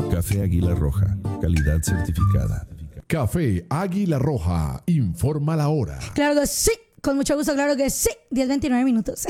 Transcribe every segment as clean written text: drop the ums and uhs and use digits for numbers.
Café Águila Roja, calidad certificada. Café Águila Roja, informa la hora. Claro que sí, con mucho gusto, claro que sí. 10:29 minutos.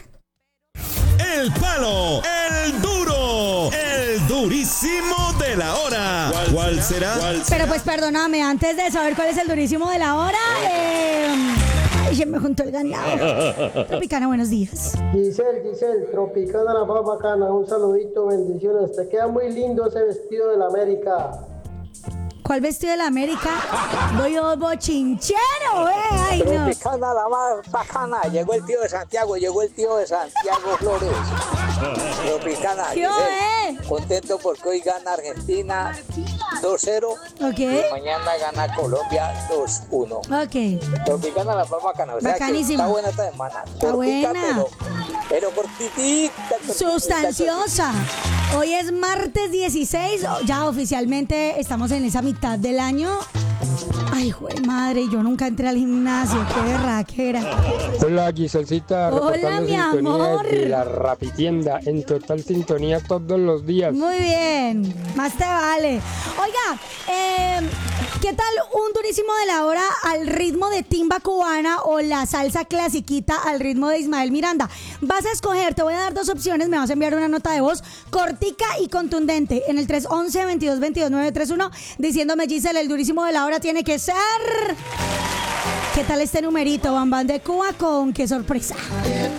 El palo, el duro, el durísimo de la hora. ¿Cuál será? Pero pues perdóname, antes de saber cuál es el durísimo de la hora, ay, se me juntó el ganado. Tropicana, buenos días. Giselle, Tropicana la más bacana, un saludito, bendiciones. Te queda muy lindo ese vestido de la América. ¿Cuál vestido de la América? Voy a bochinchero, ay no. Tropicana la más bacana, llegó el tío de Santiago Flores. Tropicana, ¿Qué contento porque hoy gana Argentina 2-0 Ok. y mañana gana Colombia 2-1. Ok. Tropicana la más bacana, o sea que Bacanísima. está buena esta semana. Está Cortica, buena. pero cortitita. Sustanciosa. Hoy es martes 16, ya oficialmente estamos en esa mitad del año. Ay, güey, madre, yo nunca entré al gimnasio, qué berraquera. Hola Giselcita, Hola, reportando mi sintonía amor. de la Rapitienda, en total sintonía todos los días. Muy bien, más te vale. Oiga, ¿qué tal un durísimo de la hora al ritmo de timba cubana o la salsa clasiquita al ritmo de Ismael Miranda? Vas a escoger, te voy a dar dos opciones, me vas a enviar una nota de voz cortica y contundente en el 311-2222-931 diciéndome, Giselle, el durísimo de la hora tiene que ser... ¿Qué tal este numerito, Bambán de Cuba con qué sorpresa?